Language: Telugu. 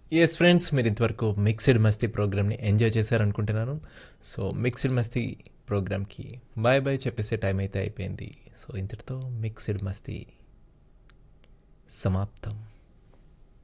ఎస్ ఫ్రెండ్స్, మీరు ఇంతవరకు మిక్స్డ్ మస్తీ ప్రోగ్రామ్ని ఎంజాయ్ చేశారనుకుంటున్నాను. సో మిక్స్డ్ మస్తీ ప్రోగ్రామ్కి బాయ్ బాయ్ చెప్పేసే టైం అయితే అయిపోయింది. సో ఇంతటితో మిక్స్డ్ మస్తీ సమాప్తం.